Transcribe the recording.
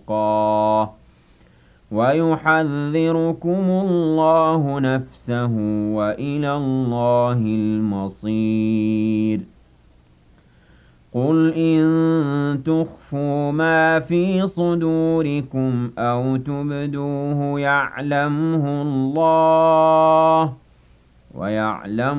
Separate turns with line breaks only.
وَاتَّقَاهُ وَيُحَذِّرُكُمُ اللَّهُ نَفْسَهُ وَإِلَى اللَّهِ الْمَصِيرُ قُلْ إِن تُخْفُوا مَا فِي صُدُورِكُمْ أَوْ تُبْدُوهُ يَعْلَمْهُ اللَّهُ وَيَعْلَمُ